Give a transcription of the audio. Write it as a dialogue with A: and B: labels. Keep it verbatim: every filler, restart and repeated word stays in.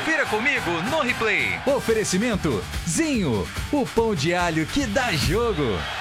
A: Confira comigo no replay.
B: Oferecimento Zinho, o pão de alho que dá jogo.